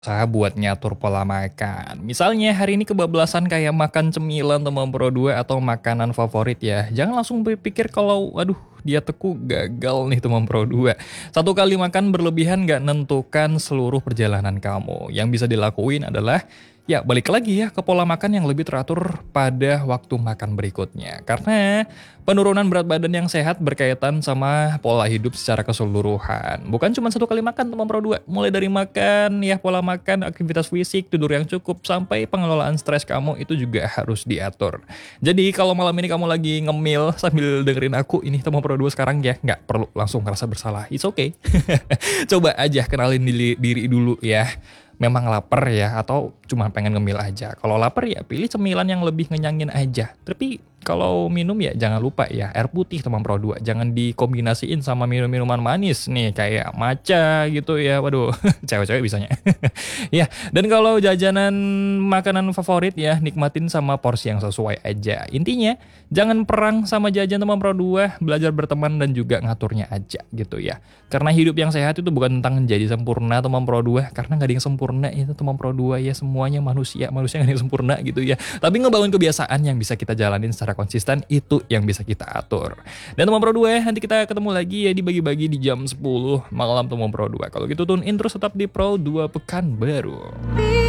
Usaha buat ngatur pola makan. Misalnya hari ini kebablasan kayak makan cemilan teman Pro 2 atau makanan favorit ya. Jangan langsung berpikir kalau waduh dietku gagal nih teman Pro 2. Satu kali makan berlebihan gak nentukan seluruh perjalanan kamu. Yang bisa dilakuin adalah ya balik lagi ya ke pola makan yang lebih teratur pada waktu makan berikutnya. Karena penurunan berat badan yang sehat berkaitan sama pola hidup secara keseluruhan. Bukan cuma satu kali makan teman Pro 2. Mulai dari makan ya pola makan, aktivitas fisik, tidur yang cukup sampai pengelolaan stres kamu itu juga harus diatur. Jadi kalau malam ini kamu lagi ngemil sambil dengerin aku ini teman Pro 2 sekarang ya nggak perlu langsung ngerasa bersalah. It's okay. Coba aja kenalin diri dulu ya. Memang lapar ya atau cuma pengen ngemil aja. Kalau lapar ya pilih cemilan yang lebih ngenyangin aja. Tapi kalau minum ya jangan lupa ya air putih teman Pro 2. Jangan dikombinasiin sama minum-minuman manis nih kayak matcha gitu ya. Waduh, cewek-cewek bisanya. Ya, dan kalau jajanan makanan favorit ya nikmatin sama porsi yang sesuai aja. Intinya jangan perang sama jajan teman Pro 2, belajar berteman dan juga ngaturnya aja gitu ya. Karena hidup yang sehat itu bukan tentang jadi sempurna teman Pro 2, karena nggak ada yang sempurna itu teman Pro 2 ya, semuanya manusia nggak ada yang sempurna gitu ya. Tapi ngebangun kebiasaan yang bisa kita jalanin secara konsisten itu yang bisa kita atur. Dan teman Pro 2 nanti kita ketemu lagi ya dibagi-bagi di jam 10 malam teman Pro 2. Kalau gitu tune in terus tetap di Pro 2 Pekanbaru.